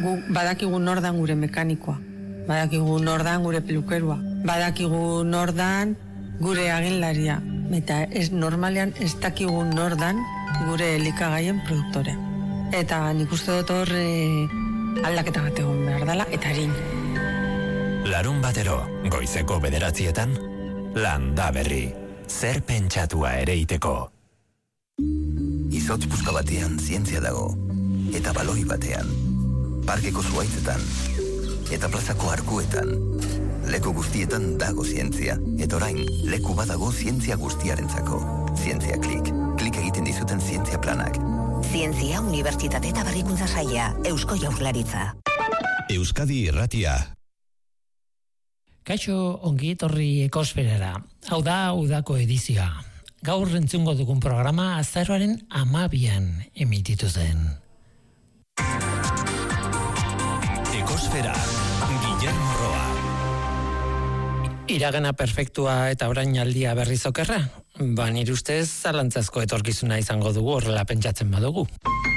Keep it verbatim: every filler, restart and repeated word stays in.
gu badakigu nordan gure mekanikoa, badakigu nordan gure pelukerua, badakigu nordan gure aginlaria, eta ez normalean ez dakigu nordan gure elikagaien produktorea. Eta nik uste dut hor e, aldaketa bat egon behar dela, eta harin. Larun batero, goizeko bederatzietan, Landa Berri, zer pentsatua ere iteko. Izotz puska batean zientzia dago, eta baloi batean, parkeko zuaitzetan, eta plazako arkuetan, leku guztietan dago zientzia, eta orain, leku badago zientzia guztiarentzako. Zientzia klik, klik egiten dizuten zientzia planak. Zientzia, Unibertsitate eta Berrikuntza Saila, Eusko Jaurlaritza. Euskadi Irratia. Kaixo, ongi etorri Ekosferara. Hau da udako edizioa. Gaur entzungo dugun programa azaroaren hamabian emititu zen. Ekosfera, Guillermo Roa. Iragana perfektua eta orain aldia berriz okerra? Ba, nire ustez zalantzazko etorkizuna izango dugu horrela pentsatzen badugu.